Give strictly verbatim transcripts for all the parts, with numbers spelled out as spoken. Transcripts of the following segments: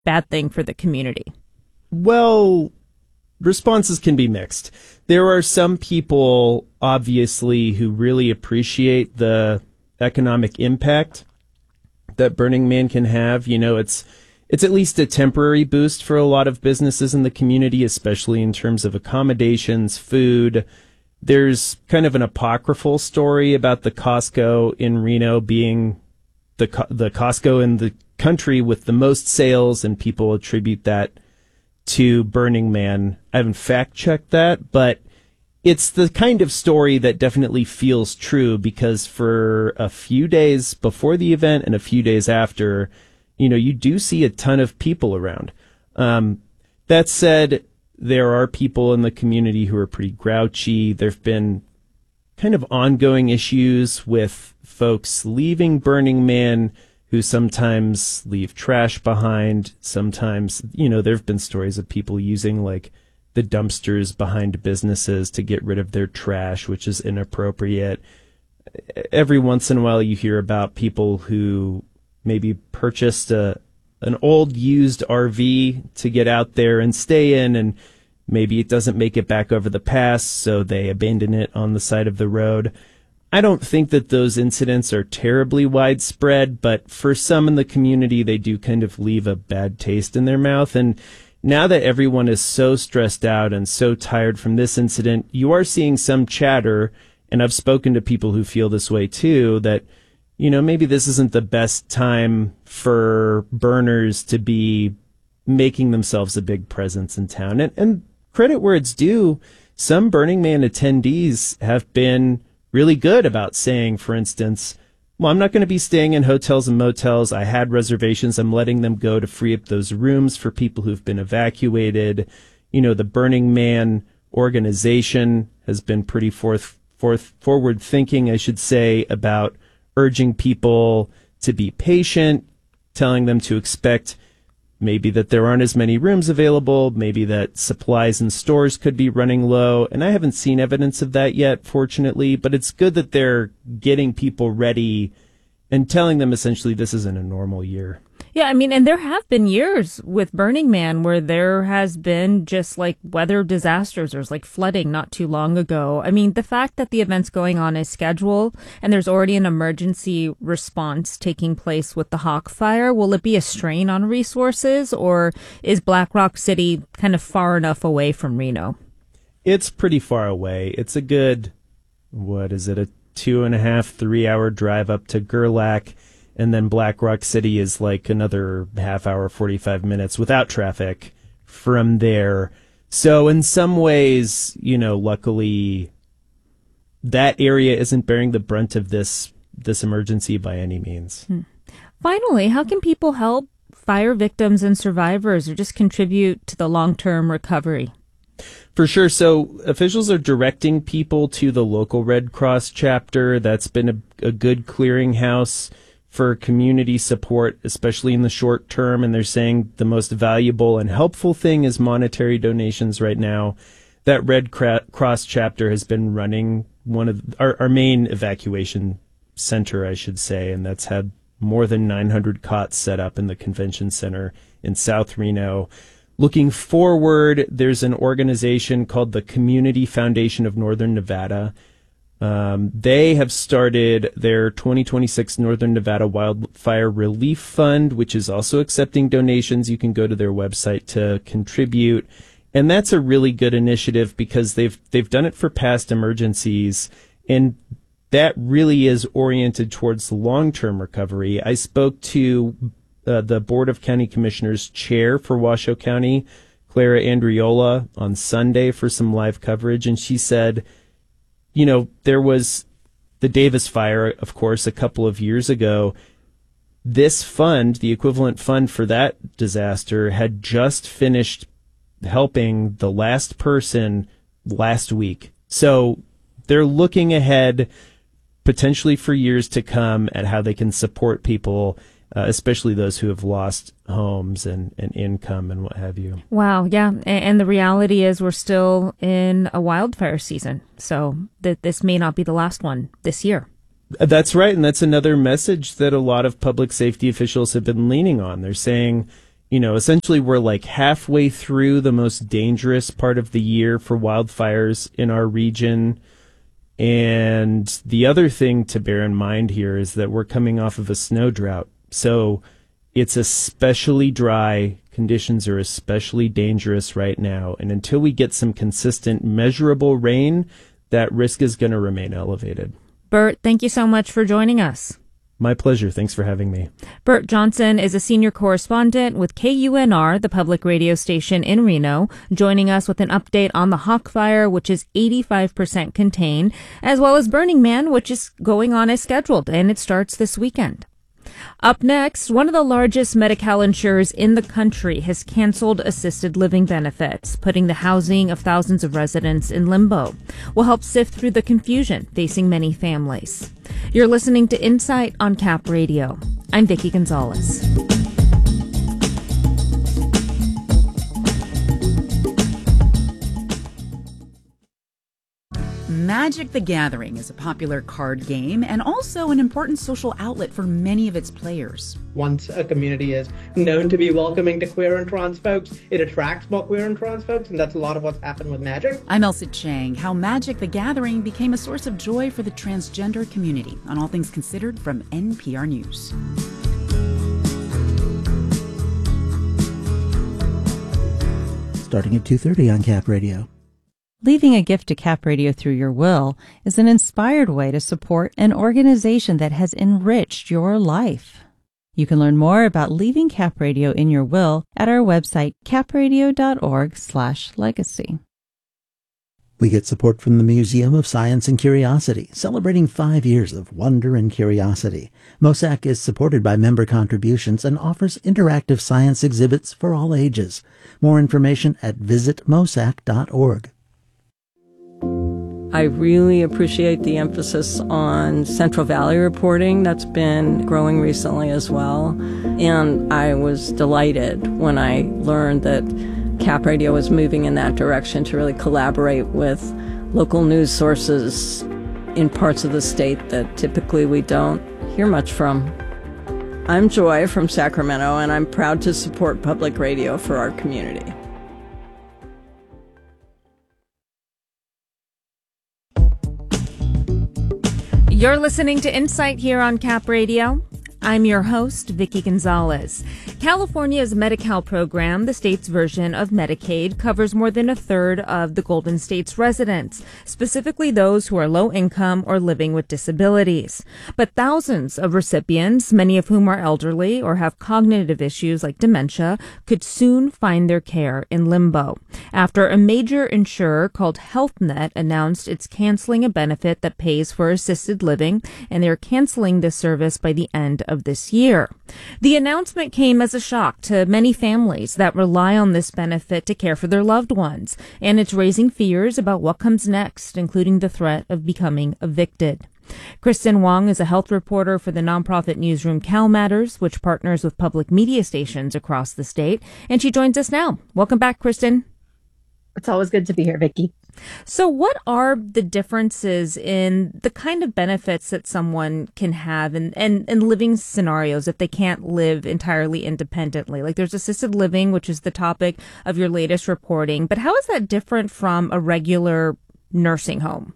bad thing for the community? Well, responses can be mixed. There are some people, obviously, who really appreciate the economic impact that Burning Man can have. You know, it's it's at least a temporary boost for a lot of businesses in the community, especially in terms of accommodations, food. There's kind of an apocryphal story about the Costco in Reno being the the Costco in the country with the most sales, and people attribute that to Burning Man. I haven't fact-checked that, but it's the kind of story that definitely feels true, because for a few days before the event and a few days after, you know, you do see a ton of people around. Um, that said, there are people in the community who are pretty grouchy. There have been kind of ongoing issues with folks leaving Burning Man who sometimes leave trash behind. Sometimes, you know, there have been stories of people using like the dumpsters behind businesses to get rid of their trash, which is inappropriate. Every once in a while you hear about people who maybe purchased a an old used R V to get out there and stay in, and maybe it doesn't make it back over the pass, so they abandon it on the side of the road. I don't think that those incidents are terribly widespread, but for some in the community, they do kind of leave a bad taste in their mouth. And now that everyone is so stressed out and so tired from this incident, you are seeing some chatter, and I've spoken to people who feel this way too, that, you know, maybe this isn't the best time for burners to be making themselves a big presence in town. And, and credit where it's due, some Burning Man attendees have been really good about saying, for instance, well, I'm not going to be staying in hotels and motels. I had reservations. I'm letting them go to free up those rooms for people who've been evacuated. You know, the Burning Man organization has been pretty forth, forth, forward thinking, I should say, about urging people to be patient, telling them to expect maybe that there aren't as many rooms available, maybe that supplies in stores could be running low. And I haven't seen evidence of that yet, fortunately, but it's good that they're getting people ready and telling them essentially this isn't a normal year. Yeah, I mean, and there have been years with Burning Man where there has been just like weather disasters. There's like flooding not too long ago. I mean, the fact that the event's going on as scheduled and there's already an emergency response taking place with the Hawk Fire, will it be a strain on resources, or is Black Rock City kind of far enough away from Reno? It's pretty far away. It's a good, what is it, a two and a half, three hour drive up to Gerlach. And then Black Rock City is like another half hour, forty-five minutes without traffic from there. So in some ways, you know, luckily that area isn't bearing the brunt of this this emergency by any means. Hmm. Finally, how can people help fire victims and survivors, or just contribute to the long-term recovery? For sure. So officials are directing people to the local Red Cross chapter. That's been a, a good clearinghouse for community support, especially in the short term. And they're saying the most valuable and helpful thing is monetary donations right now. That Red Cross chapter has been running one of our, our main evacuation center, I should say, and that's had more than nine hundred cots set up in the convention center in South Reno. Looking forward, there's an organization called the Community Foundation of Northern Nevada. Um, they have started their twenty twenty-six Northern Nevada Wildfire Relief Fund, which is also accepting donations. You can go to their website to contribute. And that's a really good initiative because they've they've done it for past emergencies, and that really is oriented towards long-term recovery. I spoke to uh, the Board of County Commissioners chair for Washoe County, Clara Andriola, on Sunday for some live coverage, and she said, you know, there was the Davis fire, of course, a couple of years ago. This fund, the equivalent fund for that disaster, had just finished helping the last person last week. So they're looking ahead potentially for years to come at how they can support people, uh, especially those who have lost homes and, and income and what have you. Wow, yeah. And, and the reality is we're still in a wildfire season, so that this may not be the last one this year. That's right, and that's another message that a lot of public safety officials have been leaning on. They're saying, you know, essentially we're like halfway through the most dangerous part of the year for wildfires in our region. And the other thing to bear in mind here is that we're coming off of a snow drought. So it's especially dry. Conditions are especially dangerous right now. And until we get some consistent, measurable rain, that risk is going to remain elevated. Bert, thank you so much for joining us. My pleasure. Thanks for having me. Bert Johnson is a senior correspondent with K U N R, the public radio station in Reno, joining us with an update on the Hawk Fire, which is eighty-five percent contained, as well as Burning Man, which is going on as scheduled, and it starts this weekend. Up next, one of the largest Medi-Cal insurers in the country has canceled assisted living benefits, putting the housing of thousands of residents in limbo. We'll help sift through the confusion facing many families. You're listening to Insight on Cap Radio. I'm Vicki Gonzalez. Magic the Gathering is a popular card game and also an important social outlet for many of its players. Once a community is known to be welcoming to queer and trans folks, it attracts more queer and trans folks, and that's a lot of what's happened with Magic. I'm Elsa Chang. How Magic the Gathering became a source of joy for the transgender community on All Things Considered from N P R News. Starting at two thirty on Cap Radio. Leaving a gift to Cap Radio through your will is an inspired way to support an organization that has enriched your life. You can learn more about leaving Cap Radio in your will at our website, capradio.org slash legacy. We get support from the Museum of Science and Curiosity, celebrating five years of wonder and curiosity. MOSAC is supported by member contributions and offers interactive science exhibits for all ages. More information at visit mosac dot org. I really appreciate the emphasis on Central Valley reporting. That's been growing recently as well. And I was delighted when I learned that Cap Radio was moving in that direction to really collaborate with local news sources in parts of the state that typically we don't hear much from. I'm Joy from Sacramento, and I'm proud to support public radio for our community. You're listening to Insight here on Cap Radio. I'm your host, Vicki Gonzalez. California's Medi-Cal program, the state's version of Medicaid, covers more than a third of the Golden State's residents, specifically those who are low income or living with disabilities. But thousands of recipients, many of whom are elderly or have cognitive issues like dementia, could soon find their care in limbo after a major insurer called HealthNet announced it's canceling a benefit that pays for assisted living, and they're canceling this service by the end of this year. The announcement came as a shock to many families that rely on this benefit to care for their loved ones, and it's raising fears about what comes next, including the threat of becoming evicted. Kristen Wong is a health reporter for the nonprofit newsroom Cal Matters, which partners with public media stations across the state, and she joins us now. Welcome back, Kristen. It's always good to be here, Vicki. So what are the differences in the kind of benefits that someone can have in, in, in living scenarios if they can't live entirely independently? Like there's assisted living, which is the topic of your latest reporting, but how is that different from a regular nursing home?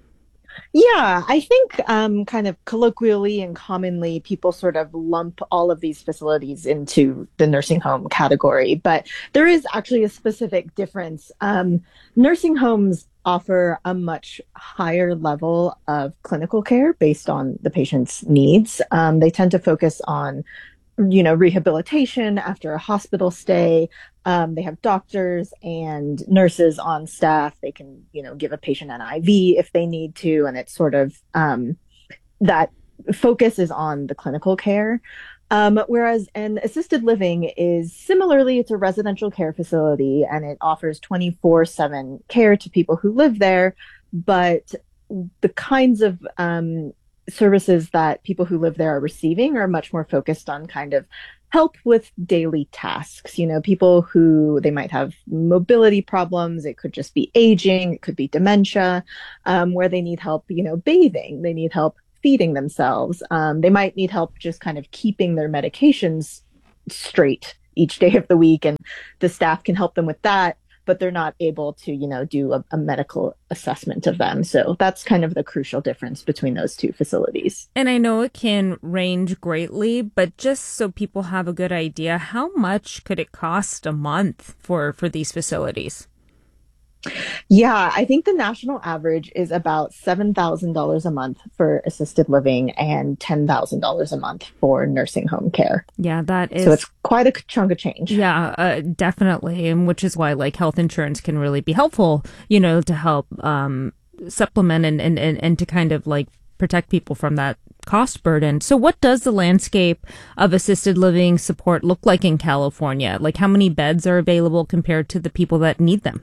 Yeah, I think um, kind of colloquially and commonly people sort of lump all of these facilities into the nursing home category, but there is actually a specific difference. Um, nursing homes offer a much higher level of clinical care based on the patient's needs. Um, they tend to focus on you know, rehabilitation after a hospital stay. Um, they have doctors and nurses on staff. They can, you know, give a patient an I V if they need to. And it's sort of um, that focus is on the clinical care. Um, whereas an assisted living is similarly, it's a residential care facility and it offers twenty-four seven care to people who live there. But the kinds of um, services that people who live there are receiving are much more focused on kind of help with daily tasks. You know, people who they might have mobility problems. It could just be aging. It could be dementia, um, where they need help, you know, bathing. They need help feeding themselves. Um, they might need help just kind of keeping their medications straight each day of the week, and the staff can help them with that, but they're not able to, you know, do a, a medical assessment of them. So that's kind of the crucial difference between those two facilities. And I know it can range greatly, but just so people have a good idea, how much could it cost a month for, for these facilities? Yeah, I think the national average is about seven thousand dollars a month for assisted living and ten thousand dollars a month for nursing home care. Yeah, that is. So it's quite a chunk of change. Yeah, uh, definitely. And which is why like health insurance can really be helpful, you know, to help um, supplement and, and, and, and to kind of like protect people from that cost burden. So what does the landscape of assisted living support look like in California? Like how many beds are available compared to the people that need them?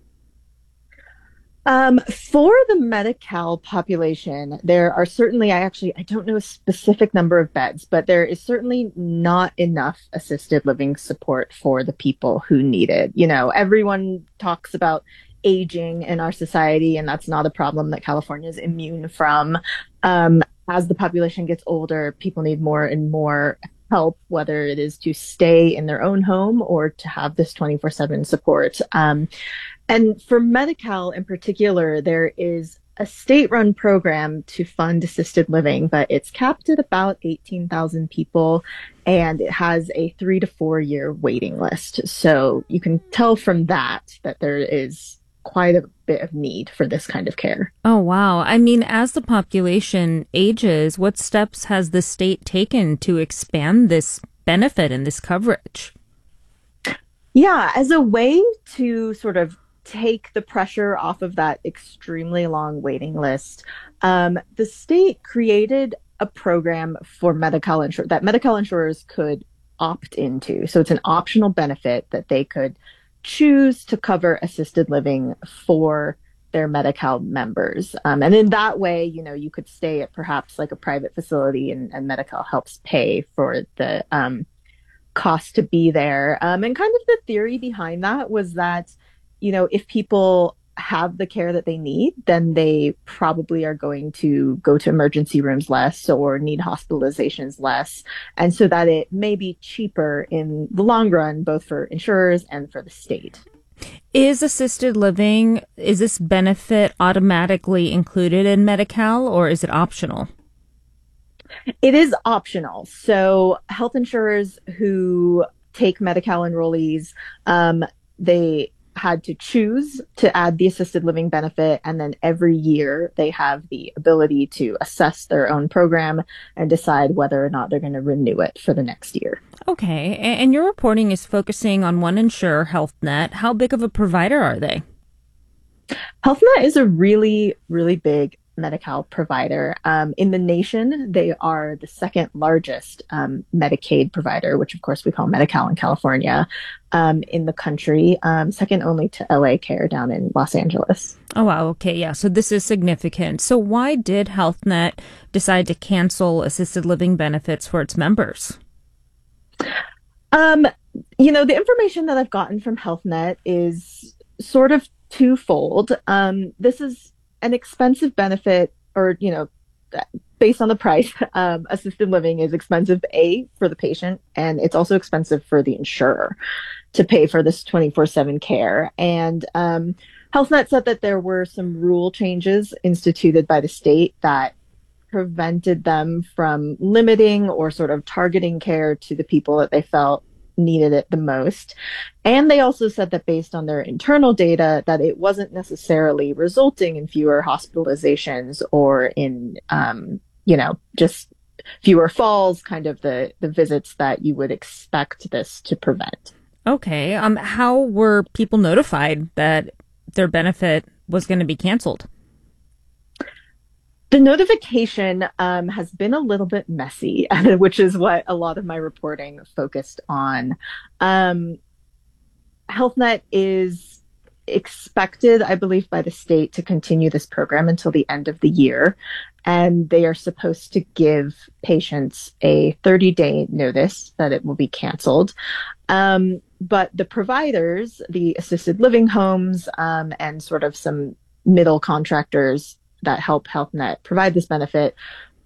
Um, for the Medi-Cal population, there are certainly, I actually, I don't know a specific number of beds, but there is certainly not enough assisted living support for the people who need it. You know, everyone talks about aging in our society, and that's not a problem that California is immune from. Um, as the population gets older, people need more and more help, whether it is to stay in their own home or to have this twenty-four seven support. Um, And for Medi-Cal in particular, there is a state-run program to fund assisted living, but it's capped at about eighteen thousand people, and it has a three to four year waiting list. So you can tell from that that there is quite a bit of need for this kind of care. Oh, wow. I mean, as the population ages, what steps has the state taken to expand this benefit and this coverage? Yeah, as a way to sort of take the pressure off of that extremely long waiting list, um, the state created a program for Medi-Cal insur- that Medi-Cal insurers could opt into. So it's an optional benefit that they could choose to cover assisted living for their Medi-Cal members. Um, and in that way, you know, you could stay at perhaps like a private facility, and, and Medi-Cal helps pay for the um, cost to be there. Um, and kind of the theory behind that was that, you know, if people have the care that they need, then they probably are going to go to emergency rooms less or need hospitalizations less. And so that it may be cheaper in the long run, both for insurers and for the state. Is assisted living, is this benefit automatically included in Medi-Cal, or is it optional? It is optional. So health insurers who take Medi-Cal enrollees, um, they had to choose to add the assisted living benefit, and then every year they have the ability to assess their own program and decide whether or not they're going to renew it for the next year. Okay, and your reporting is focusing on one insurer, Health Net. How big of a provider are they? Health Net is a really, really big Medi-Cal provider. Um, in the nation, they are the second largest um, Medicaid provider, which of course we call Medi-Cal in California, um, in the country, um, second only to L A Care down in Los Angeles. Oh, wow. Okay. Yeah. So this is significant. So why did Health Net decide to cancel assisted living benefits for its members? Um, you know, the information that I've gotten from Health Net is sort of twofold. Um, this is an expensive benefit, or, you know, based on the price, um, assisted living is expensive, A, for the patient, and it's also expensive for the insurer to pay for this twenty-four seven care. And um, Health Net said that there were some rule changes instituted by the state that prevented them from limiting or sort of targeting care to the people that they felt needed it the most. And they also said that based on their internal data, that it wasn't necessarily resulting in fewer hospitalizations or in, um, you know, just fewer falls, kind of the, the visits that you would expect this to prevent. Okay. Um, how were people notified that their benefit was going to be canceled? The notification um, has been a little bit messy, which is what a lot of my reporting focused on. Um, Health Net is expected, I believe, by the state to continue this program until the end of the year. And they are supposed to give patients a thirty day notice that it will be canceled. Um, but the providers, the assisted living homes, um, and sort of some middle contractors that help Health Net provide this benefit,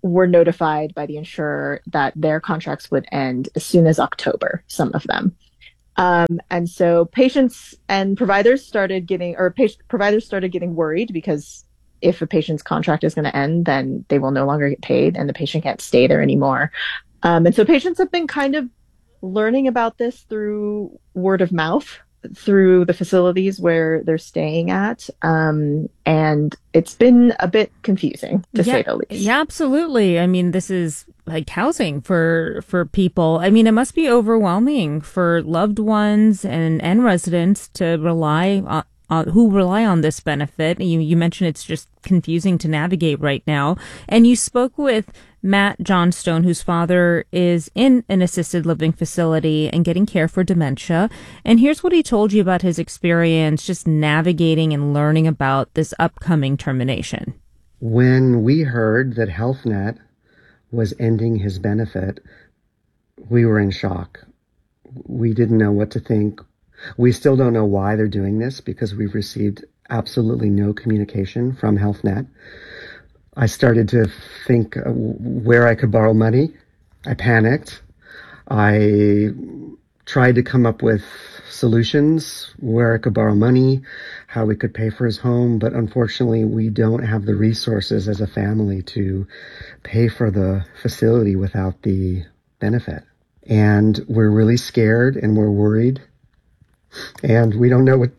were notified by the insurer that their contracts would end as soon as October, some of them. Um, and so patients and providers started getting, or patient, providers started getting worried because if a patient's contract is going to end, then they will no longer get paid and the patient can't stay there anymore. Um, and so patients have been kind of learning about this through word of mouth, through the facilities where they're staying at. Um, and it's been a bit confusing, to yeah, say the least. Yeah, absolutely. I mean, this is like housing for, for people. I mean, it must be overwhelming for loved ones and, and residents to rely on, Uh, who rely on this benefit. You, you mentioned it's just confusing to navigate right now. And you spoke with Matt Johnstone, whose father is in an assisted living facility and getting care for dementia. And here's what he told you about his experience just navigating and learning about this upcoming termination. When we heard that Health Net was ending his benefit, we were in shock. We didn't know what to think. We still don't know why they're doing this because we've received absolutely no communication from Health Net. I started to think uh, where I could borrow money. I panicked. I tried to come up with solutions where I could borrow money, how we could pay for his home, but unfortunately we don't have the resources as a family to pay for the facility without the benefit. And we're really scared and we're worried. And we don't know what,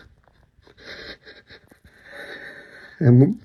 and,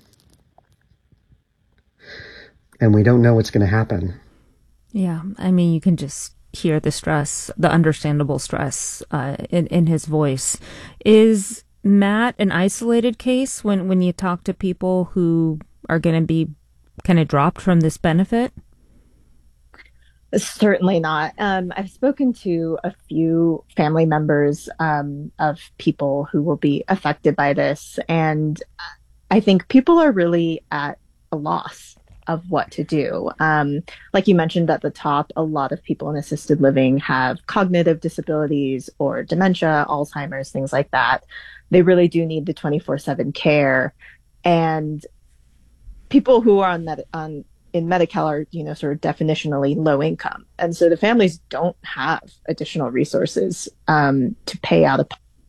and we don't know what's going to happen. Yeah, I mean, you can just hear the stress, the understandable stress uh, in, in his voice. Is Matt an isolated case when, when you talk to people who are going to be kind of dropped from this benefit? Certainly not. Um, I've spoken to a few family members um, of people who will be affected by this, and I think people are really at a loss of what to do. Um, like you mentioned at the top, a lot of people in assisted living have cognitive disabilities or dementia, Alzheimer's, things like that. They really do need the twenty-four seven care, and people who are on that on in Medi-Cal are, you know, sort of definitionally low income. And so the families don't have additional resources um, to pay out of.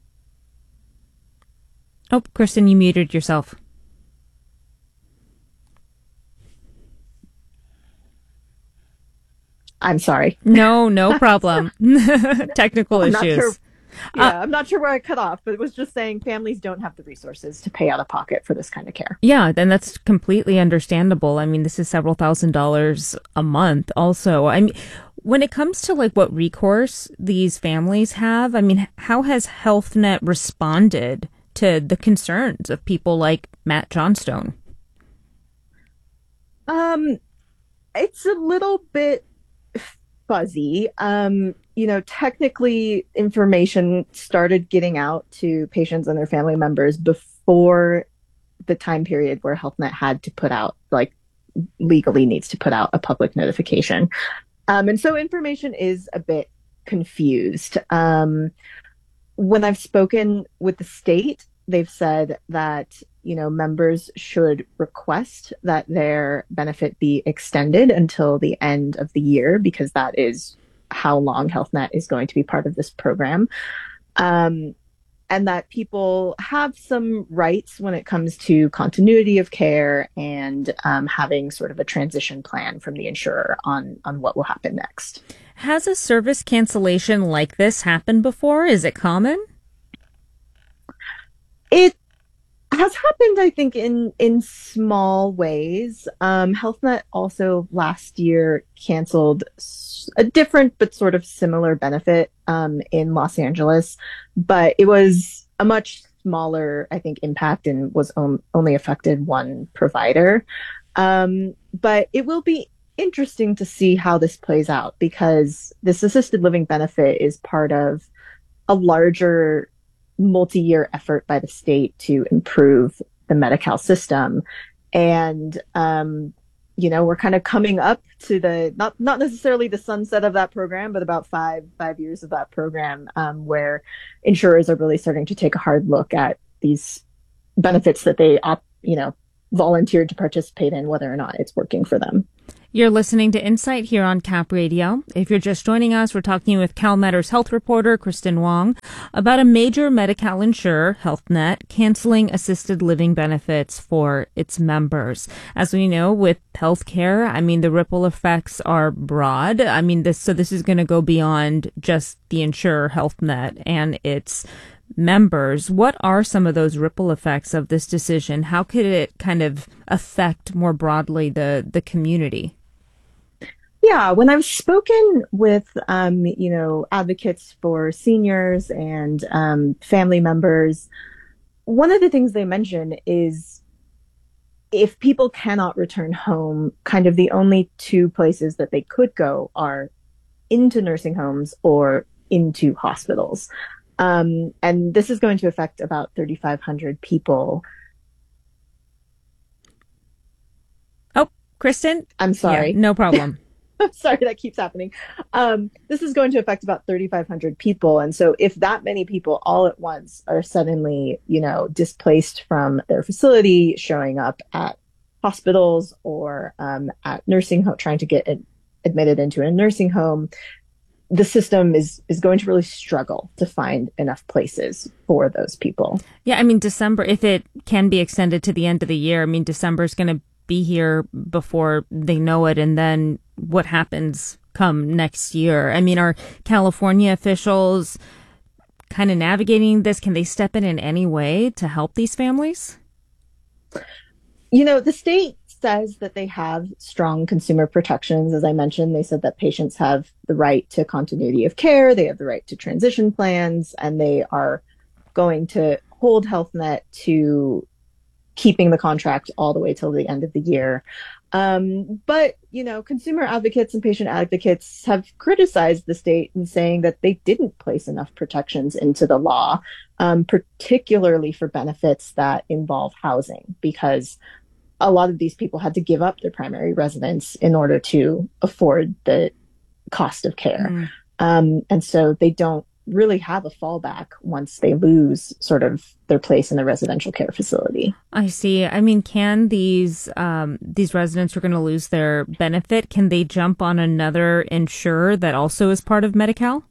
Oh, Kristen, you muted yourself. I'm sorry. No, no problem. Technical I'm issues. Not sure. Yeah, Uh, I'm not sure where I cut off, but it was just saying families don't have the resources to pay out of pocket for this kind of care. Yeah, and that's completely understandable. I mean, this is several thousand dollars a month also. I mean, when it comes to like what recourse these families have, I mean, how has Health Net responded to the concerns of people like Matt Johnstone? Um, it's a little bit fuzzy. Um, you know, technically information started getting out to patients and their family members before the time period where Health Net had to put out, like legally needs to put out a public notification. Um, and so information is a bit confused. Um, when I've spoken with the state, they've said that, you know, members should request that their benefit be extended until the end of the year, because that is how long Health Net is going to be part of this program. Um, and that people have some rights when it comes to continuity of care and um, having sort of a transition plan from the insurer on, on what will happen next. Has a service cancellation like this happened before? Is it common? It has happened, I think, in in small ways. Um, Health Net also last year canceled a different but sort of similar benefit um, in Los Angeles, but it was a much smaller, I think, impact and was on, only affected one provider. Um, but it will be interesting to see how this plays out, because this assisted living benefit is part of a larger multi-year effort by the state to improve the Medi-Cal system. And, um, you know, we're kind of coming up to the, not, not necessarily the sunset of that program, but about five, five years of that program, um, where insurers are really starting to take a hard look at these benefits that they, op, you know, volunteered to participate in, whether or not it's working for them. You're listening to Insight here on Cap Radio. If you're just joining us, we're talking with CalMetter's health reporter, Kristen Wong, about a major Medi-Cal insurer, Health Net, canceling assisted living benefits for its members. As we know, with healthcare, I mean, the ripple effects are broad. I mean, this so this is going to go beyond just the insurer, Health Net, and its members. What are some of those ripple effects of this decision? How could it kind of affect more broadly the, the community? Yeah, when I've spoken with, um, you know, advocates for seniors and um, family members, one of the things they mention is if people cannot return home, kind of the only two places that they could go are into nursing homes or into hospitals. Um, and this is going to affect about thirty-five hundred people. Oh, Kristen? I'm sorry. Yeah, no problem. I'm sorry, that keeps happening. Um, this is going to affect about thirty-five hundred people. And so if that many people all at once are suddenly, you know, displaced from their facility, showing up at hospitals or um, at nursing home, trying to get ad- admitted into a nursing home, the system is, is going to really struggle to find enough places for those people. Yeah, I mean, December, if it can be extended to the end of the year, I mean, December is going to be here before they know it. And then what happens come next year? I mean, are California officials kind of navigating this? Can they step in in any way to help these families? You know, the state says that they have strong consumer protections. As I mentioned, they said that patients have the right to continuity of care, they have the right to transition plans, and they are going to hold Health Net to keeping the contract all the way till the end of the year. Um, but, you know, consumer advocates and patient advocates have criticized the state in saying that they didn't place enough protections into the law, um, particularly for benefits that involve housing, because a lot of these people had to give up their primary residence in order to afford the cost of care. Mm. Um, and so they don't really have a fallback once they lose sort of their place in the residential care facility. I see. I mean, can these um, these residents who are going to lose their benefit, can they jump on another insurer that also is part of Medi-Cal?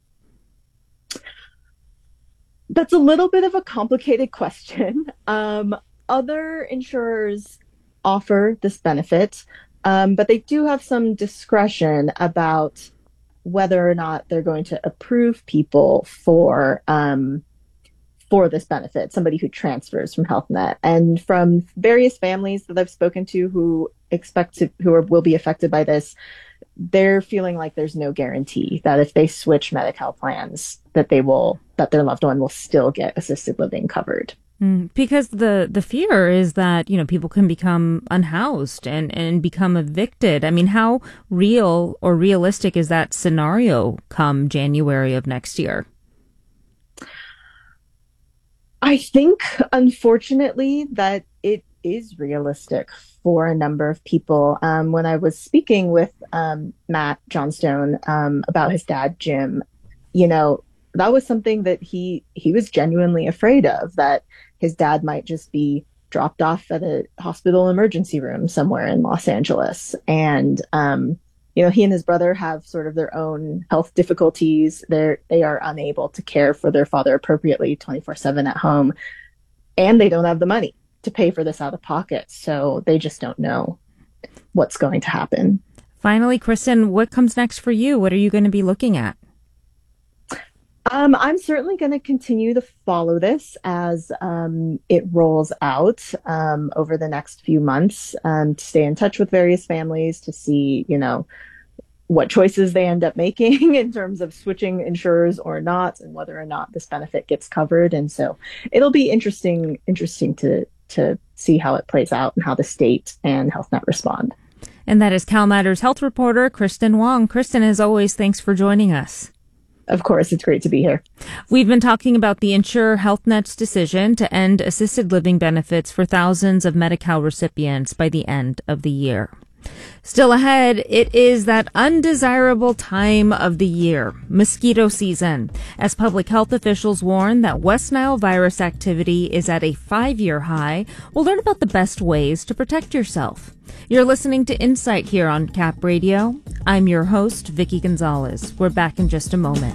That's a little bit of a complicated question. Um, other insurers offer this benefit, um, but they do have some discretion about whether or not they're going to approve people for um, for this benefit, somebody who transfers from Health Net. And from various families that I've spoken to who expect to, who are, will be affected by this, they're feeling like there's no guarantee that if they switch Medi-Cal plans, that they will, that their loved one will still get assisted living covered. Mm, because the, the fear is that, you know, people can become unhoused and, and become evicted. I mean, how real or realistic is that scenario come January of next year? I think, unfortunately, that it is realistic for a number of people. Um, when I was speaking with um, Matt Johnstone um, about his dad, Jim, you know, that was something that he he was genuinely afraid of, that his dad might just be dropped off at a hospital emergency room somewhere in Los Angeles. And, um, you know, he and his brother have sort of their own health difficulties. They're, they are unable to care for their father appropriately twenty-four seven at home. And they don't have the money to pay for this out of pocket. So they just don't know what's going to happen. Finally, Kristen, what comes next for you? What are you going to be looking at? Um, I'm certainly going to continue to follow this as um, it rolls out um, over the next few months, um, to stay in touch with various families, to see, you know, what choices they end up making in terms of switching insurers or not, and whether or not this benefit gets covered. And so it'll be interesting, interesting to to see how it plays out and how the state and Health Net respond. And that is CalMetter's health reporter, Kristen Wong. Kristen, as always, thanks for joining us. Of course, it's great to be here. We've been talking about the insurer Health Net's decision to end assisted living benefits for thousands of Medi-Cal recipients by the end of the year. Still ahead, it is that undesirable time of the year, mosquito season, as public health officials warn that West Nile virus activity is at a five-year high. We'll learn about the best ways to protect yourself. You're listening to Insight here on Cap Radio. I'm your host, Vicky Gonzalez. We're back in just a moment.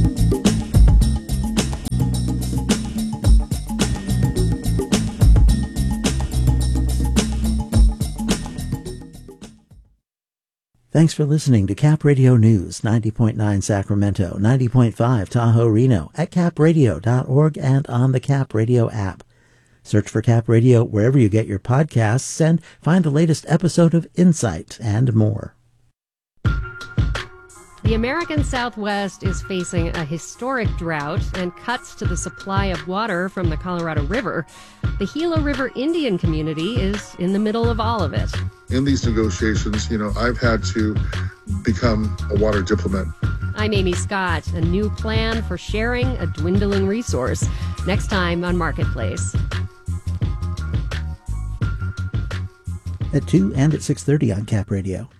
Thanks for listening to Cap Radio News, ninety point nine Sacramento, ninety point five Tahoe, Reno, at cap radio dot org and on the Cap Radio app. Search for Cap Radio wherever you get your podcasts and find the latest episode of Insight and more. The American Southwest is facing a historic drought and cuts to the supply of water from the Colorado River. The Gila River Indian community is in the middle of all of it. In these negotiations, you know, I've had to become a water diplomat. I'm Amy Scott. A new plan for sharing a dwindling resource. Next time on Marketplace. At two and at six thirty on Cap Radio.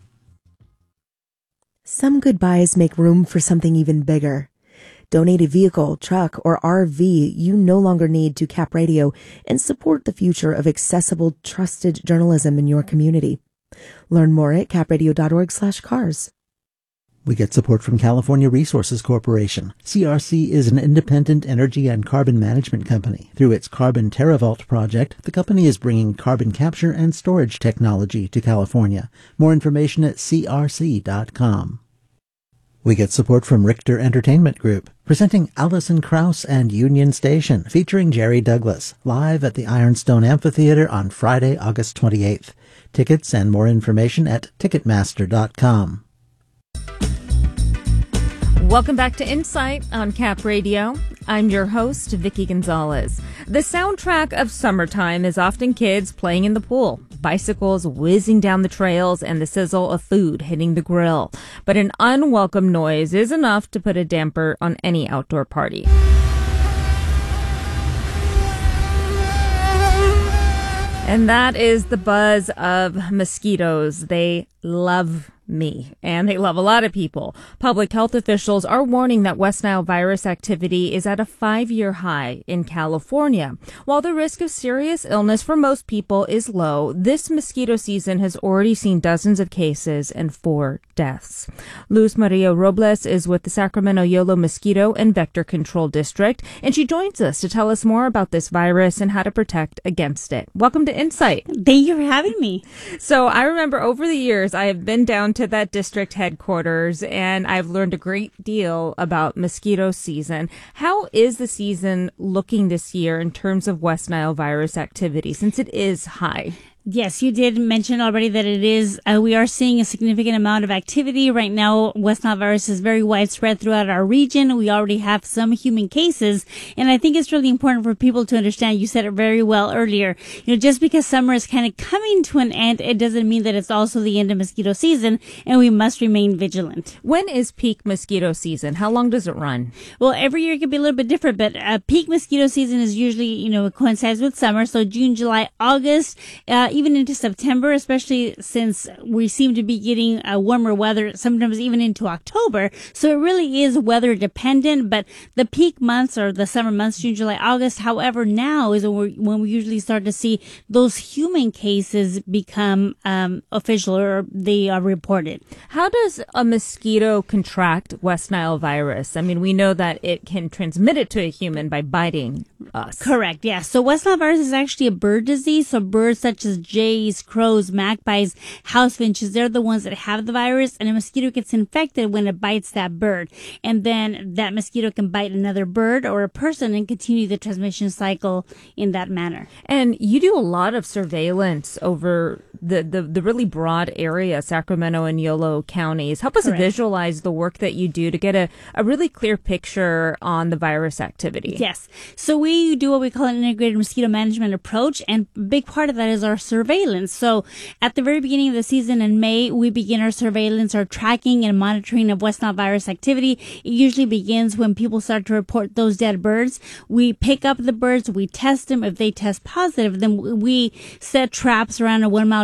Some goodbyes make room for something even bigger. Donate a vehicle, truck, or R V you no longer need to Cap Radio and support the future of accessible, trusted journalism in your community. Learn more at cap radio dot org slash cars. We get support from California Resources Corporation. C R C is an independent energy and carbon management company. Through its Carbon TerraVault project, the company is bringing carbon capture and storage technology to California. More information at c r c dot com. We get support from Richter Entertainment Group, presenting Alison Krauss and Union Station, featuring Jerry Douglas, live at the Ironstone Amphitheater on Friday, August twenty-eighth. Tickets and more information at ticketmaster dot com. Welcome back to Insight on Cap Radio. I'm your host, Vicky Gonzalez. The soundtrack of summertime is often kids playing in the pool, bicycles whizzing down the trails, and the sizzle of food hitting the grill. But an unwelcome noise is enough to put a damper on any outdoor party. And that is the buzz of mosquitoes. They love me, and they love a lot of people. Public health officials are warning that West Nile virus activity is at a five-year high in California. While the risk of serious illness for most people is low, this mosquito season has already seen dozens of cases and four deaths. Luz Maria Robles is with the Sacramento Yolo Mosquito and Vector Control District, and she joins us to tell us more about this virus and how to protect against it. Welcome to Insight. Thank you for having me. So I remember over the years, I have been down to that district headquarters, and I've learned a great deal about mosquito season. How is the season looking this year in terms of West Nile virus activity, since it is high? Yes, you did mention already that it is, uh, we are seeing a significant amount of activity. Right now, West Nile virus is very widespread throughout our region. We already have some human cases. And I think it's really important for people to understand, you said it very well earlier, you know, just because summer is kind of coming to an end, it doesn't mean that it's also the end of mosquito season, and we must remain vigilant. When is peak mosquito season? How long does it run? Well, every year it can be a little bit different, but uh, peak mosquito season is usually, you know, it coincides with summer. So June, July, August, uh, even into September, especially since we seem to be getting uh, warmer weather, sometimes even into October. So it really is weather dependent, but the peak months are the summer months, June, July, August. However, now is when, we're, when we usually start to see those human cases become um, official, or they are reported. How does a mosquito contract West Nile virus? I mean, we know that it can transmit it to a human by biting us. Correct, yeah. So West Nile virus is actually a bird disease. So birds such as jays, crows, magpies, house finches, they're the ones that have the virus, and a mosquito gets infected when it bites that bird. And then that mosquito can bite another bird or a person and continue the transmission cycle in that manner. And you do a lot of surveillance over the, the, the really broad area, Sacramento and Yolo counties. Help us Correct. visualize the work that you do to get a, a really clear picture on the virus activity. Yes. So we do what we call an integrated mosquito management approach, and a big part of that is our surveillance. So at the very beginning of the season in May, we begin our surveillance, our tracking and monitoring of West Nile virus activity. It usually begins when people start to report those dead birds. We pick up the birds, we test them. If they test positive, then we set traps around a one mile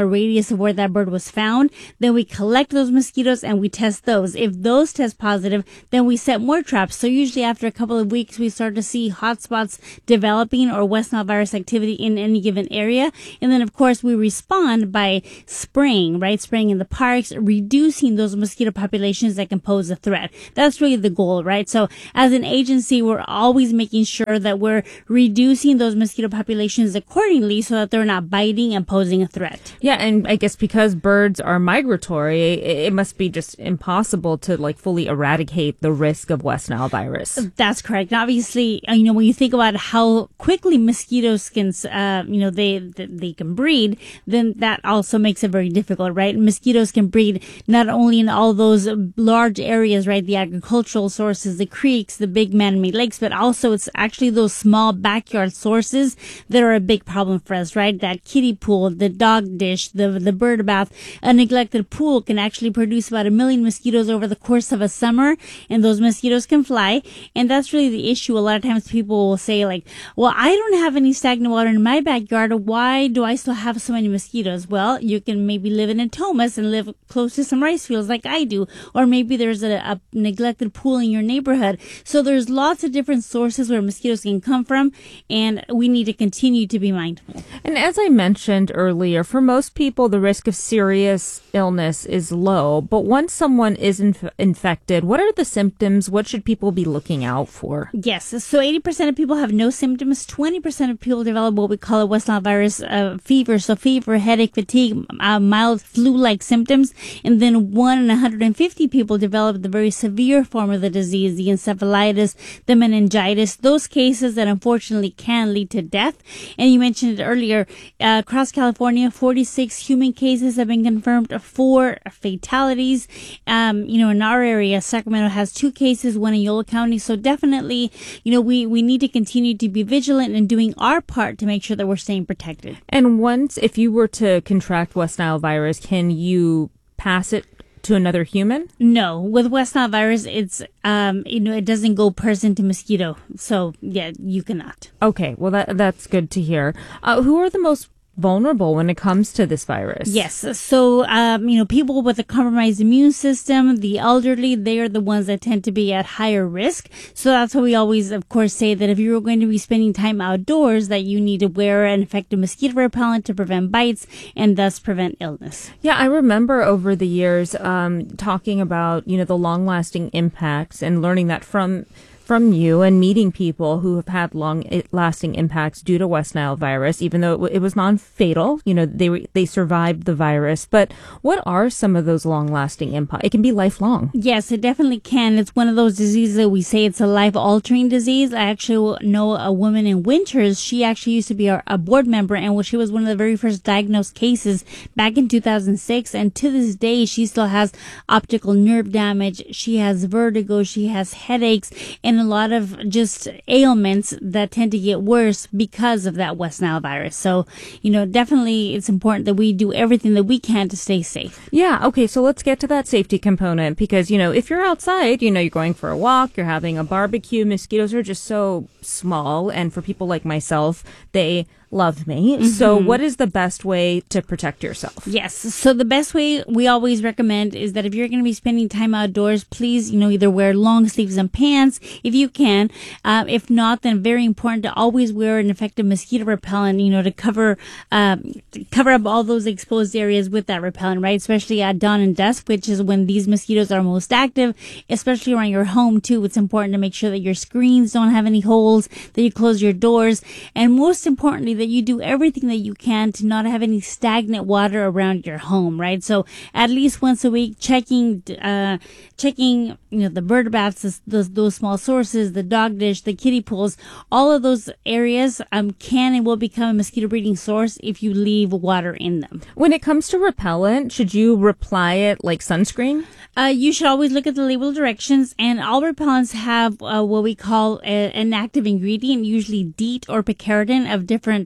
mile radius of where that bird was found. Then we collect those mosquitoes and we test those. If those test positive, then we set more traps. So usually after a couple of weeks, we start to see hotspots developing or West Nile virus activity in any given area. And then, of course, we respond by spraying, right? Spraying in the parks, reducing those mosquito populations that can pose a threat. That's really the goal, right? So as an agency, we're always making sure that we're reducing those mosquito populations accordingly so that they're not biting and posing a threat. Yeah, and I guess because birds are migratory, it must be just impossible to like fully eradicate the risk of West Nile virus. That's correct. Obviously, you know, when you think about how quickly mosquitoes can, uh, you know, they they can breed, then that also makes it very difficult, right? Mosquitoes can breed not only in all those large areas, right, the agricultural sources, the creeks, the big man-made lakes, but also it's actually those small backyard sources that are a big problem for us, right? That kiddie pool, the dog dish, the the bird bath, a neglected pool can actually produce about a million mosquitoes over the course of a summer, and those mosquitoes can fly. And that's really the issue. A lot of times people will say like, well, I don't have any stagnant water in my backyard. Why do I still have so many mosquitoes? Well, you can maybe live in Thomas and live close to some rice fields like I do. Or maybe there's a, a neglected pool in your neighborhood. So there's lots of different sources where mosquitoes can come from, and we need to continue to be mindful. And as I mentioned earlier, for most people, the risk of serious illness is low. But once someone is inf- infected, what are the symptoms? What should people be looking out for? Yes. So eighty percent of people have no symptoms. twenty percent of people develop what we call a West Nile virus uh, fever. So fever, headache, fatigue, uh, mild flu-like symptoms. And then one in one hundred fifty people develop the very severe form of the disease, the encephalitis, the meningitis, those cases that unfortunately can lead to death. And you mentioned it earlier, uh, across California, forty-six human cases have been confirmed, four fatalities. Um, you know, in our area, Sacramento has two cases, one in Yolo County. So definitely, you know, we, we need to continue to be vigilant and doing our part to make sure that we're staying protected. And once, if you were to contract West Nile virus, can you pass it to another human? No, with West Nile virus, it's um, you know, it doesn't go person to mosquito. So yeah, you cannot. Okay, well that that's good to hear. Uh, who are the most vulnerable when it comes to this virus? Yes. So, um, you know, people with a compromised immune system, the elderly, they are the ones that tend to be at higher risk. So that's why we always, of course, say that if you're going to be spending time outdoors, that you need to wear an effective mosquito repellent to prevent bites and thus prevent illness. Yeah, I remember over the years um, talking about, you know, the long-lasting impacts and learning that from from you and meeting people who have had long-lasting impacts due to West Nile virus, even though it, w- it was non-fatal. You know, they were, they survived the virus. But what are some of those long-lasting impacts? It can be lifelong. Yes, it definitely can. It's one of those diseases that we say it's a life-altering disease. I actually know a woman in Winters. She actually used to be a, a board member, and she was one of the very first diagnosed cases back in two thousand six. And to this day, she still has optical nerve damage. She has vertigo. She has headaches, and a lot of just ailments that tend to get worse because of that West Nile virus. So, you know, definitely it's important that we do everything that we can to stay safe. Yeah. Okay. So let's get to that safety component because, you know, if you're outside, you know, you're going for a walk, you're having a barbecue, mosquitoes are just so small. And for people like myself, they love me. Mm-hmm. So what is the best way to protect yourself? Yes. So the best way we always recommend is that if you're going to be spending time outdoors, please, you know, either wear long sleeves and pants if you can. Uh, if not, then very important to always wear an effective mosquito repellent, you know, to cover, um, to cover up all those exposed areas with that repellent, right? Especially at dawn and dusk, which is when these mosquitoes are most active, especially around your home too. It's important to make sure that your screens don't have any holes, that you close your doors, and most importantly, that you do everything that you can to not have any stagnant water around your home, right? So at least once a week, checking, uh, checking, you know, the bird baths, those, those small sources, the dog dish, the kiddie pools, all of those areas, um, can and will become a mosquito breeding source if you leave water in them. When it comes to repellent, should you apply it like sunscreen? Uh, you should always look at the label directions, and all repellents have uh, what we call a, an active ingredient, usually DEET or picaridin of different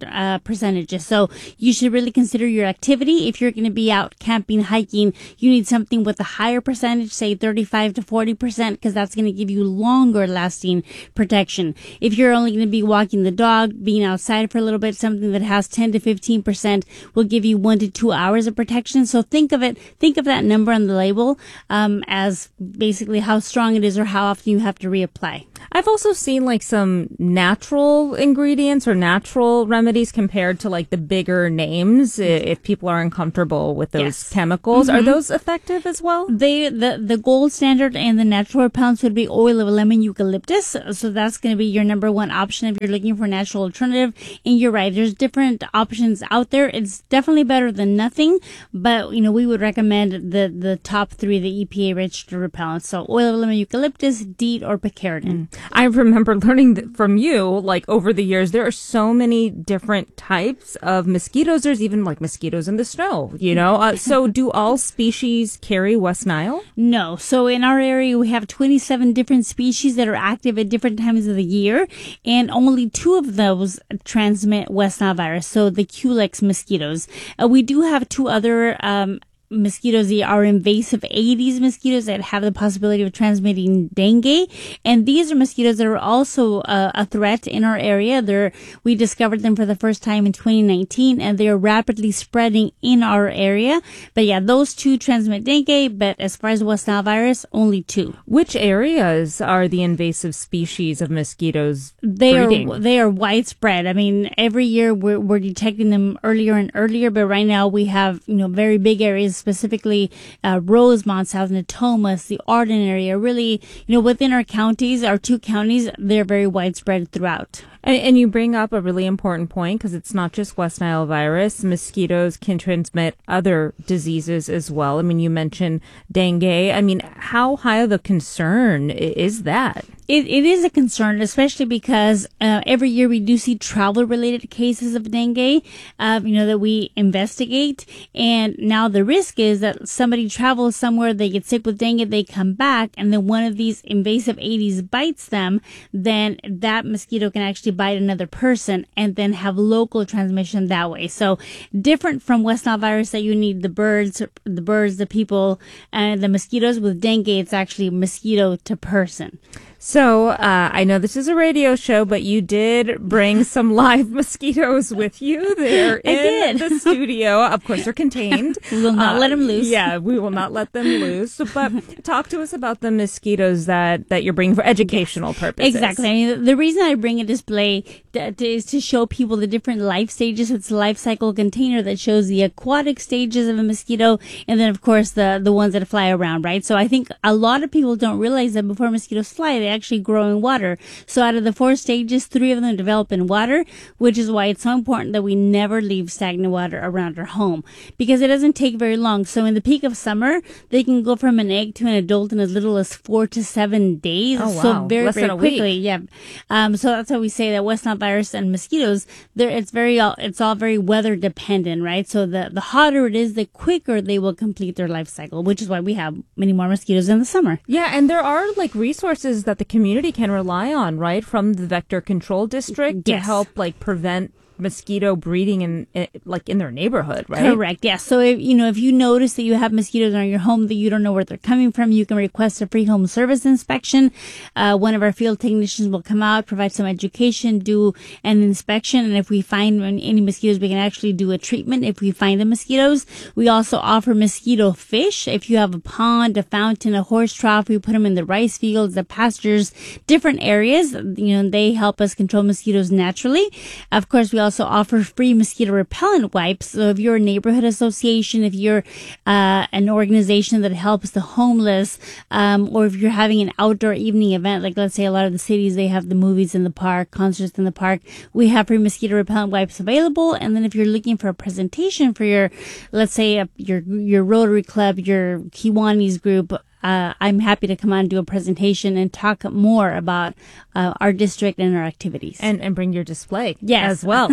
uh, percentages. So you should really consider your activity. If you're going to be out camping, hiking, you need something with a higher percentage, say thirty-five to forty percent, because that's going to give you longer lasting protection. If you're only going to be walking the dog, being outside for a little bit, something that has ten to fifteen percent will give you one to two hours of protection. So think of it, think of that number on the label um, as basically how strong it is or how often you have to reapply. I've also seen like some natural ingredients or natural remedies compared to like the bigger names if people are uncomfortable with those yes. chemicals. Mm-hmm. Are those effective as well? They the, the gold standard and the natural repellents would be oil of lemon eucalyptus. So that's going to be your number one option if you're looking for a natural alternative. And you're right, there's different options out there. It's definitely better than nothing, but you know, we would recommend the, the top three, the E P A registered repellents. So oil of lemon eucalyptus, DEET, or picaridin. Mm. I remember learning th- from you, like over the years, there are so many different types of mosquitoes. There's even like mosquitoes in the snow, you know? Uh, so do all species carry West Nile? No. So in our area, we have twenty-seven different species that are active at different times of the year, and only two of those transmit West Nile virus, so the Culex mosquitoes. Uh, we do have two other um mosquitoes that are invasive Aedes mosquitoes that have the possibility of transmitting dengue, and these are mosquitoes that are also uh, a threat in our area. They're, we discovered them for the first time in twenty nineteen, and they are rapidly spreading in our area. But yeah, those two transmit dengue, but as far as West Nile virus, only two. Which areas are the invasive species of mosquitoes they breeding? Are they are widespread. I mean, every year we're we're detecting them earlier and earlier, but right now we have, you know, very big areas, specifically uh, Rosemont, South Natomas, the Arden area. Really, you know, within our counties, our two counties, they're very widespread throughout. And, and you bring up a really important point, because it's not just West Nile virus. Mosquitoes can transmit other diseases as well. I mean, you mentioned dengue. I mean, how high of a concern is that? It, it is a concern, especially because uh, every year we do see travel-related cases of dengue, uh, you know, that we investigate. And now the risk is that somebody travels somewhere, they get sick with dengue, they come back, and then one of these invasive Aedes bites them. Then that mosquito can actually bite another person and then have local transmission that way. So different from West Nile virus that you need the birds, the birds, the people, and the mosquitoes. With dengue, it's actually mosquito to person. So, uh, I know this is a radio show, but you did bring some live mosquitoes with you. They're in the studio. Of course, they're contained. We will not uh, let them loose. Yeah, we will not let them loose. But talk to us about the mosquitoes that, that you're bringing for educational yes. purposes. Exactly. I mean, the reason I bring a display that is to show people the different life stages. It's a life cycle container that shows the aquatic stages of a mosquito, and then, of course, the, the ones that fly around, right? So I think a lot of people don't realize that before mosquitoes fly, they actually grow in water. So out of the four stages, three of them develop in water, which is why it's so important that we never leave stagnant water around our home, because it doesn't take very long. So in the peak of summer, they can go from an egg to an adult in as little as four to seven days. Oh, wow. So very, Less very than a quickly. week. Yeah. Um, so that's how we say that West Nile virus and mosquitoes, there, it's very, it's all very weather dependent, right? So the, the hotter it is, the quicker they will complete their life cycle, which is why we have many more mosquitoes in the summer. Yeah. And there are like resources that the community can rely on, right, from the vector control district to yes. help like prevent mosquito breeding in, in like in their neighborhood, right? Correct. Yeah. So if you know if you notice that you have mosquitoes around your home that you don't know where they're coming from, you can request a free home service inspection. Uh, one of our field technicians will come out, provide some education, do an inspection, and if we find any mosquitoes, we can actually do a treatment. If we find the mosquitoes, we also offer mosquito fish. If you have a pond, a fountain, a horse trough, we put them in the rice fields, the pastures, different areas. You know, they help us control mosquitoes naturally. Of course, we also also offer free mosquito repellent wipes. So if you're a neighborhood association, if you're uh, an organization that helps the homeless, um, or if you're having an outdoor evening event, like let's say a lot of the cities, they have the movies in the park, concerts in the park, we have free mosquito repellent wipes available. And then if you're looking for a presentation for your, let's say a, your your Rotary Club, your Kiwanis group, Uh, I'm happy to come on and do a presentation and talk more about uh, our district and our activities. And and bring your display yes. as well.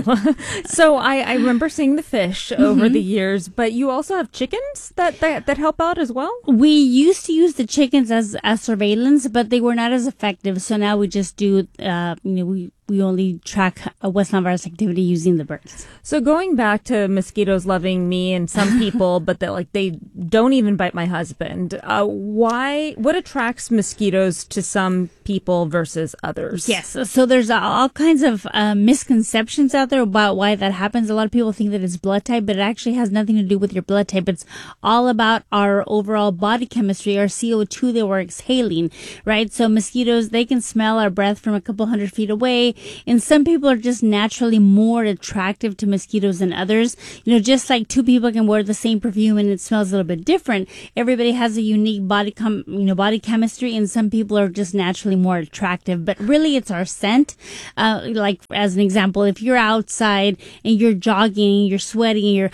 So I, I remember seeing the fish mm-hmm. over the years, but you also have chickens that, that, that help out as well? We used to use the chickens as, as surveillance, but they were not as effective. So now we just do, uh, you know, we we only track uh, West Nile virus activity using the birds. So going back to mosquitoes loving me and some people, but that like they don't even bite my husband. Uh, why? What attracts mosquitoes to some people versus others? Yes. So there's all kinds of uh, misconceptions out there about why that happens. A lot of people think that it's blood type, but it actually has nothing to do with your blood type. It's all about our overall body chemistry, our C O two that we're exhaling, right? So mosquitoes, they can smell our breath from a couple hundred feet away. And some people are just naturally more attractive to mosquitoes than others. You know, just like two people can wear the same perfume and it smells a little bit different. Everybody has a unique body, com- you know, body chemistry, and some people are just naturally more attractive. But really, it's our scent. Uh, like as an example, if you're outside and you're jogging, you're sweating, and you're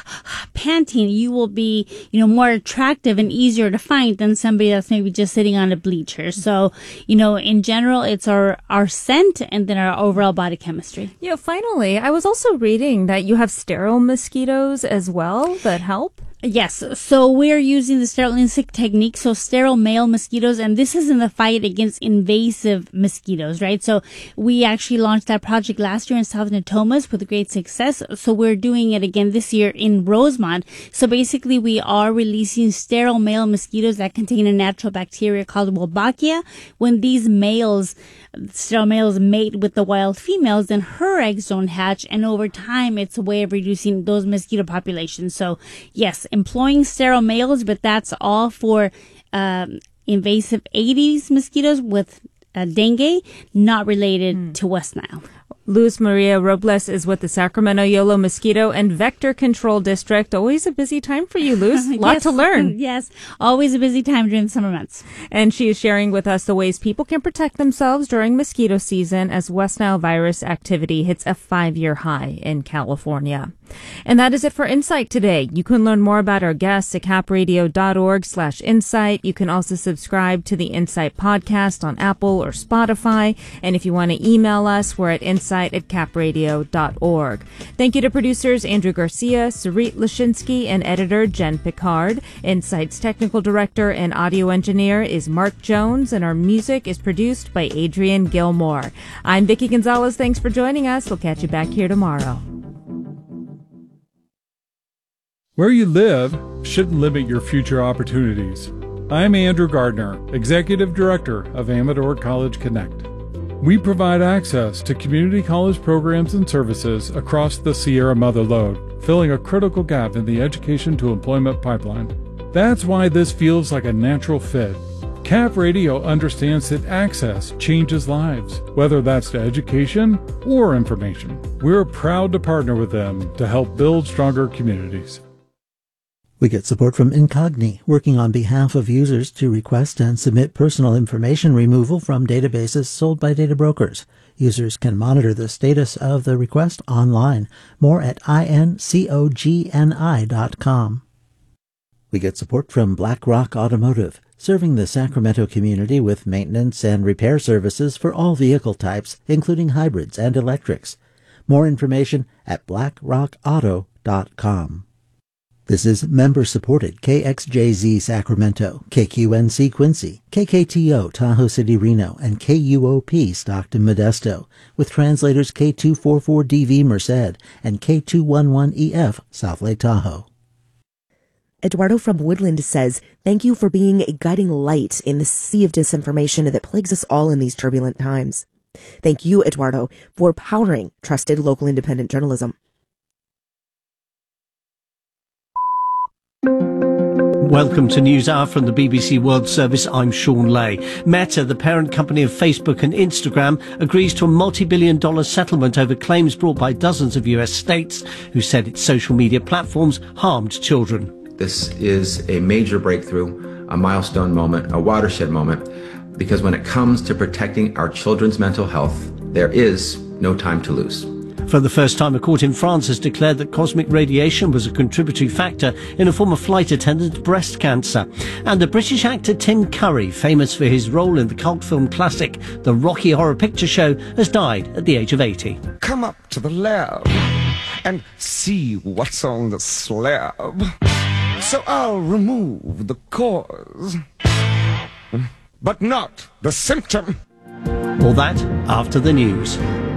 panting, you will be, you know, more attractive and easier to find than somebody that's maybe just sitting on a bleacher. So, you know, in general, it's our our scent and then our overall body chemistry. Yeah, finally, I was also reading that you have sterile mosquitoes as well that help. Yes, so we're using the sterile insect technique, so sterile male mosquitoes, and this is in the fight against invasive mosquitoes, right? So we actually launched that project last year in South Natomas with great success, so we're doing it again this year in Rosemont. So basically, we are releasing sterile male mosquitoes that contain a natural bacteria called Wolbachia. When these males, sterile males mate with the wild females, then her eggs don't hatch, and over time, it's a way of reducing those mosquito populations. So yes, employing sterile males, but that's all for um, invasive Aedes mosquitoes with uh, dengue, not related mm. to West Nile. Luz Maria Robles is with the Sacramento Yolo Mosquito and Vector Control District. Always a busy time for you, Luz. Lot yes. to learn. Yes, always a busy time during the summer months. And she is sharing with us the ways people can protect themselves during mosquito season as West Nile virus activity hits a five-year high in California. And that is it for Insight today. You can learn more about our guests at capradio.org slash insight. You can also subscribe to the Insight podcast on Apple or Spotify. And if you want to email us, we're at insight at capradio dot org. Thank you to producers Andrew Garcia, Sarit Lashinsky, and editor Jen Picard. Insight's technical director and audio engineer is Mark Jones, and our music is produced by Adrian Gilmore. I'm Vicki Gonzalez. Thanks for joining us. We'll catch you back here tomorrow. Where you live shouldn't limit your future opportunities. I'm Andrew Gardner, Executive Director of Amador College Connect. We provide access to community college programs and services across the Sierra Mother Lode, filling a critical gap in the education to employment pipeline. That's why this feels like a natural fit. Cap Radio understands that access changes lives, whether that's to education or information. We're proud to partner with them to help build stronger communities. We get support from Incogni, working on behalf of users to request and submit personal information removal from databases sold by data brokers. Users can monitor the status of the request online. More at incogni dot com. We get support from BlackRock Automotive, serving the Sacramento community with maintenance and repair services for all vehicle types, including hybrids and electrics. More information at black rock auto dot com. This is member-supported K X J Z Sacramento, K Q N C Quincy, K K T O Tahoe City Reno, and K U O P Stockton Modesto, with translators K two forty-four D V Merced and K two eleven E F South Lake Tahoe. Eduardo from Woodland says, thank you for being a guiding light in the sea of disinformation that plagues us all in these turbulent times. Thank you, Eduardo, for powering trusted local independent journalism. Welcome to News Hour from the B B C World Service. I'm Sean Lay. Meta, the parent company of Facebook and Instagram, agrees to a multi-billion dollar settlement over claims brought by dozens of U S states who said its social media platforms harmed children. This is a major breakthrough, a milestone moment, a watershed moment, because when it comes to protecting our children's mental health, there is no time to lose. For the first time, a court in France has declared that cosmic radiation was a contributory factor in a former flight attendant's breast cancer. And the British actor Tim Curry, famous for his role in the cult film classic The Rocky Horror Picture Show, has died at the age of eighty. Come up to the lab and see what's on the slab. So I'll remove the cause, but not the symptom. All that after the news.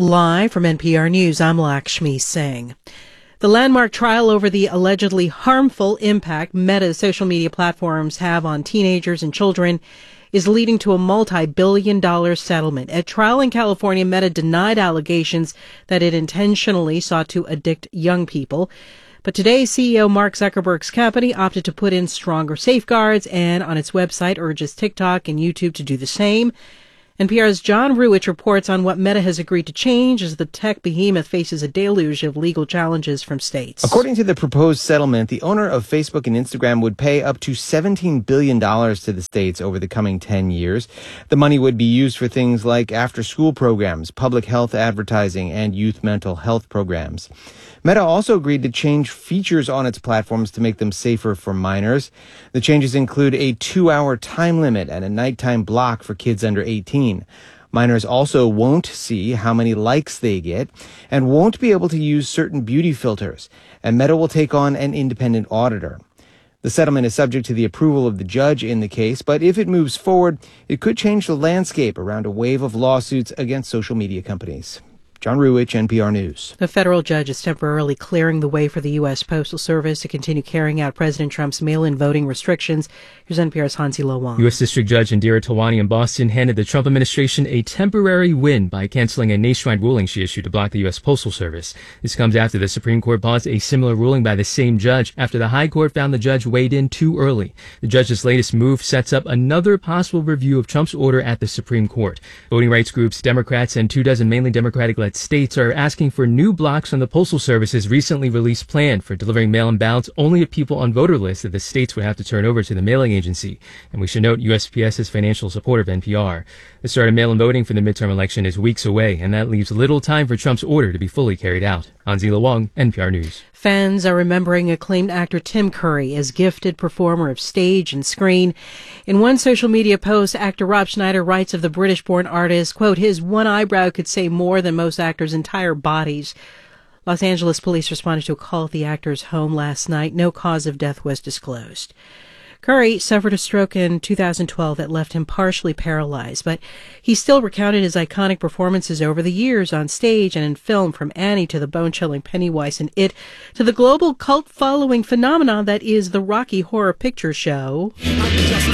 Live from N P R News, I'm Lakshmi Singh. The landmark trial over the allegedly harmful impact Meta's social media platforms have on teenagers and children is leading to a multi-billion dollar settlement. At trial in California, Meta denied allegations that it intentionally sought to addict young people. But today, C E O Mark Zuckerberg's company opted to put in stronger safeguards and on its website urges TikTok and YouTube to do the same. N P R's John Ruwitch reports on what Meta has agreed to change as the tech behemoth faces a deluge of legal challenges from states. According to the proposed settlement, the owner of Facebook and Instagram would pay up to seventeen billion dollars to the states over the coming ten years. The money would be used for things like after-school programs, public health advertising, and youth mental health programs. Meta also agreed to change features on its platforms to make them safer for minors. The changes include a two-hour time limit and a nighttime block for kids under eighteen. Minors also won't see how many likes they get and won't be able to use certain beauty filters, and Meta will take on an independent auditor. The settlement is subject to the approval of the judge in the case, but if it moves forward, it could change the landscape around a wave of lawsuits against social media companies. John Ruwitch, N P R News. The federal judge is temporarily clearing the way for the U S. Postal Service to continue carrying out President Trump's mail-in voting restrictions. Here's N P R's Hansi Lo Wang. U S. District Judge Indira Talwani in Boston handed the Trump administration a temporary win by canceling a nationwide ruling she issued to block the U S. Postal Service. This comes after the Supreme Court paused a similar ruling by the same judge after the High Court found the judge weighed in too early. The judge's latest move sets up another possible review of Trump's order at the Supreme Court. Voting rights groups, Democrats, and two dozen mainly Democratic-led states are asking for new blocks on the Postal Service's recently released plan for delivering mail-in ballots only to people on voter lists that the states would have to turn over to the mailing agency. And we should note U S P S is financial support of N P R. The start of mail-in voting for the midterm election is weeks away, and that leaves little time for Trump's order to be fully carried out. Hansi Lo Wang, N P R News. Fans are remembering acclaimed actor Tim Curry as gifted performer of stage and screen. In one social media post, actor Rob Schneider writes of the British-born artist, quote, his one eyebrow could say more than most actors' entire bodies. Los Angeles police responded to a call at the actor's home last night. No cause of death was disclosed. Curry suffered a stroke in two thousand twelve that left him partially paralyzed, but he still recounted his iconic performances over the years on stage and in film, from Annie to the bone-chilling Pennywise and It, to the global cult-following phenomenon that is the Rocky Horror Picture Show.